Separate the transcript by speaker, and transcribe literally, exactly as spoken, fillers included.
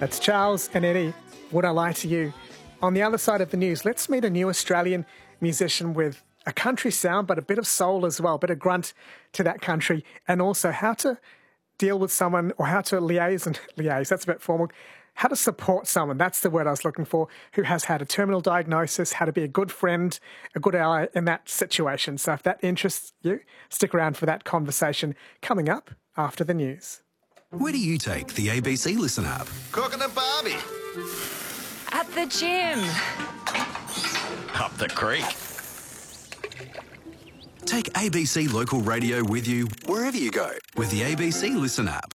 Speaker 1: That's Charles and Eddie. Would I Lie to You? On the other side of the news, let's meet a new Australian musician with a country sound, but a bit of soul as well, a bit of grunt to that country, and also how to deal with someone, or how to liaise, and liaise, that's a bit formal, how to support someone, that's the word I was looking for, who has had a terminal diagnosis, how to be a good friend, a good ally in that situation. So if that interests you, stick around for that conversation coming up after the news.
Speaker 2: Where do you take the A B C Listen app?
Speaker 3: Cooking a barbie.
Speaker 4: At the gym.
Speaker 3: Up the creek.
Speaker 2: Take A B C Local Radio with you wherever you go with the A B C Listen app.